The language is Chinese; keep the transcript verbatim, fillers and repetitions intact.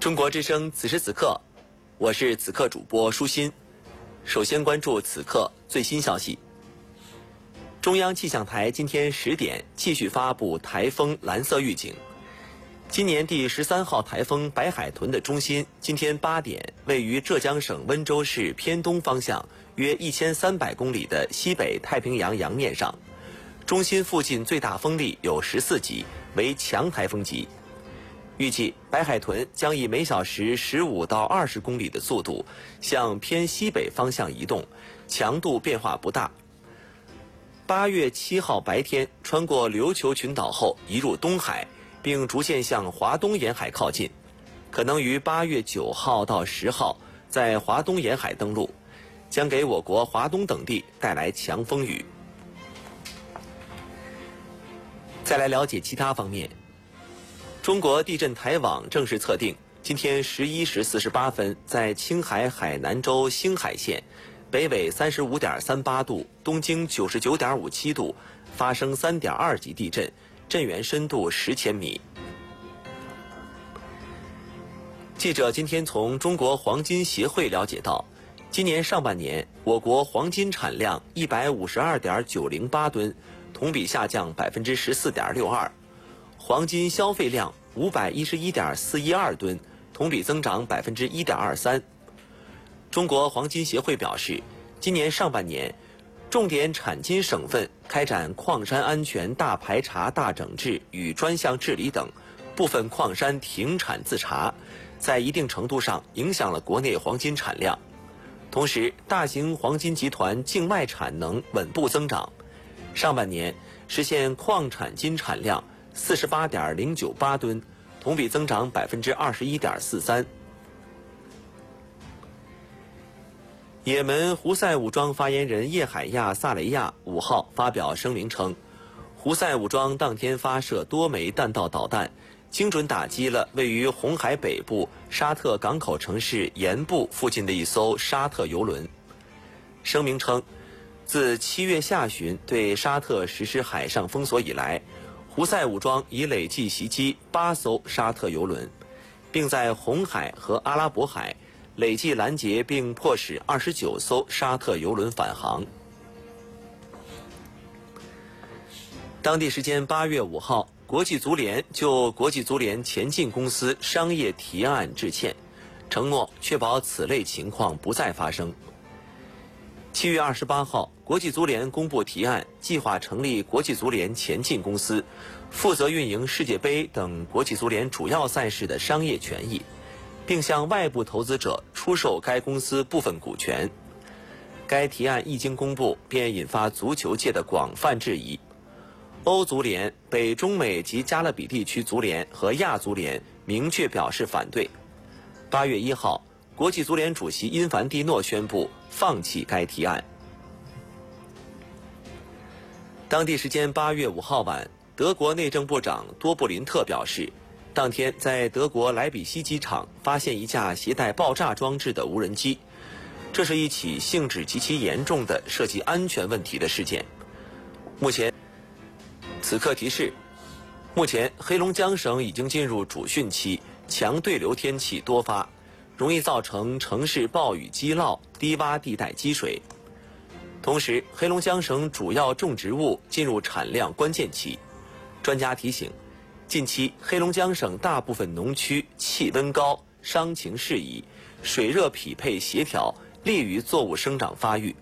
中国之声此时此刻，我是此刻主播舒心。首先关注此刻最新消息。中央气象台今天十点继续发布台风蓝色预警。今年第十三号台风白海豚的中心今天八点位于浙江省温州市偏东方向约一千三百公里的西北太平洋洋面上，中心附近最大风力有十四级，为强台风级。预计白海豚将以每小时十五到二十公里的速度向偏西北方向移动，强度变化不大。八月七号白天穿过琉球群岛后移入东海，并逐渐向华东沿海靠近，可能于八月九号到十号在华东沿海登陆，将给我国华东等地带来强风雨。再来了解其他方面。中国地震台网正式测定，今天十一时四十八分，在青海海南州兴海县，北纬三十五点三八度，东经九十九点五七度，发生三点二级地震，震源深度十千米。记者今天从中国黄金协会了解到，今年上半年我国黄金产量一百五十二点九零八吨，同比下降百分之十四点六二。黄金消费量五百一十一点四一二吨，同比增长百分之一点二三。中国黄金协会表示，今年上半年，重点产金省份开展矿山安全大排查大整治与专项治理等，部分矿山停产自查，在一定程度上影响了国内黄金产量。同时，大型黄金集团境外产能稳步增长，上半年实现矿产金产量四十八点零九八吨，同比增长百分之二十一点四三。也门胡塞武装发言人叶海亚·萨雷亚五号发表声明称，胡塞武装当天发射多枚弹道导弹，精准打击了位于红海北部沙特港口城市盐部附近的一艘沙特油轮。声明称，自七月下旬对沙特实施海上封锁以来，胡塞武装已累计袭击八艘沙特油轮，并在红海和阿拉伯海累计拦截并迫使二十九艘沙特油轮返航。当地时间八月五号，国际足联就国际足联前进公司商业提案致歉，承诺确保此类情况不再发生。七月二十八号，国际足联公布提案，计划成立国际足联前进公司，负责运营世界杯等国际足联主要赛事的商业权益，并向外部投资者出售该公司部分股权。该提案一经公布，便引发足球界的广泛质疑。欧足联、北中美及加勒比地区足联和亚足联明确表示反对。八月一号，国际足联主席因凡蒂诺宣布放弃该提案。当地时间八月五号晚，德国内政部长多布林特表示，当天在德国莱比锡机场发现一架携带爆炸装置的无人机，这是一起性质极其严重的涉及安全问题的事件。目前，此刻提示，目前黑龙江省已经进入主汛期，强对流天气多发，容易造成城市暴雨积涝、低洼地带积水。同时，黑龙江省主要种植物进入产量关键期。专家提醒，近期黑龙江省大部分农区气温高，伤情适宜，水热匹配协调，利于作物生长发育。